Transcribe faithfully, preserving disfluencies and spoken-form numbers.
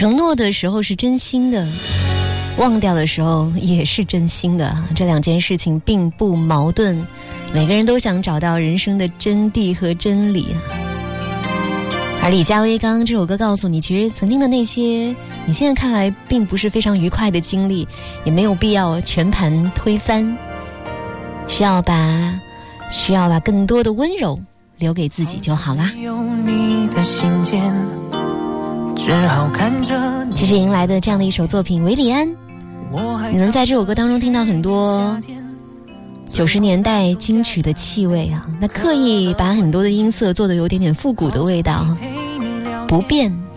承诺的时候是真心的，忘掉的时候也是真心的，这两件事情并不矛盾，每个人都想找到人生的真谛和真理。而李佳薇刚刚这首歌告诉你，其实曾经的那些你现在看来并不是非常愉快的经历，也没有必要全盘推翻，需要把需要把更多的温柔留给自己就好啦。 有你的信件，只好看着你。 其实迎来的这样的一首作品韦礼安，你能在这首歌当中听到很多九十年代金曲的气味啊，那刻意把很多的音色做得有点点复古的味道，不变